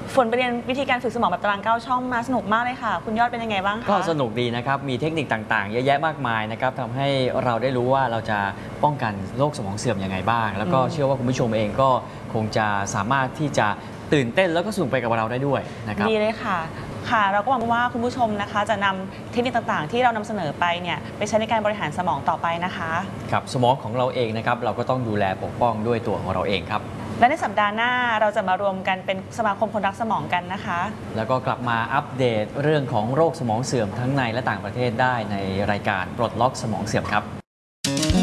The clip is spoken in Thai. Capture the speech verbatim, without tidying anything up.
ฝนไปเรียนวิธีการฝึกสมองแบบตารางเก้าช่องมาสนุกมากเลยค่ะคุณยอดเป็นยังไงบ้างคะก็สนุกดีนะครับมีเทคนิคต่างๆเยอะแยะมากมายนะครับทำให้เราได้รู้ว่าเราจะป้องกันโรคสมองเสื่อมยังไงบ้างแล้วก็เชื่อว่าคุณผู้ชมเองก็คงจะสามารถที่จะตื่นเต้นแล้วก็สนุกไปกับเราได้ด้วยนะครับดีเลยค่ะค่ะเราก็หวังว่าคุณผู้ชมนะคะจะนำเทคนิคต่างๆที่เรานำเสนอไปเนี่ยไปใช้ในการบริหารสมองต่อไปนะคะครับสมองของเราเองนะครับเราก็ต้องดูแลปกป้องด้วยตัวของเราเองครับและในสัปดาห์หน้าเราจะมารวมกันเป็นสมาคมคนรักสมองกันนะคะแล้วก็กลับมาอัปเดตเรื่องของโรคสมองเสื่อมทั้งในและต่างประเทศได้ในรายการปลดล็อกสมองเสื่อมครับ